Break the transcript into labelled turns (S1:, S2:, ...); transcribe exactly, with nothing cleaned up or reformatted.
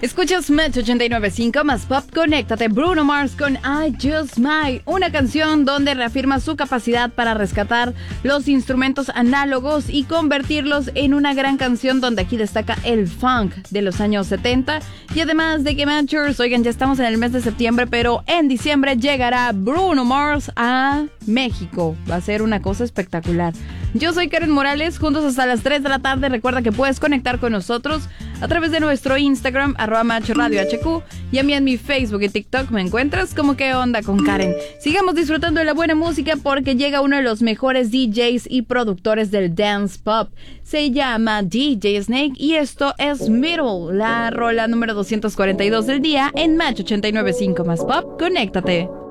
S1: Escuchas Match ochenta y nueve punto cinco más Pop. Conéctate. Bruno Mars con I Just Might, una canción donde reafirma su capacidad para rescatar los instrumentos análogos y convertirlos en una gran canción, donde aquí destaca el funk de los años setenta. Y además de que Matchers, oigan, ya estamos en el mes de septiembre, pero en diciembre llegará Bruno Mars a México. Va a ser una cosa espectacular. Yo soy Karen Morales, juntos hasta las tres de la tarde. Recuerda que puedes conectar con nosotros a través de nuestro Instagram, arroba Macho Radio H Q, y a mí en mi Facebook y TikTok me encuentras como ¿Qué onda con Karen? Sigamos disfrutando de la buena música, porque llega uno de los mejores D Js y productores del dance pop. Se llama D J Snake y esto es Middle, la rola número doscientos cuarenta y dos del día en Match ochenta y nueve punto cinco más Pop. Conéctate.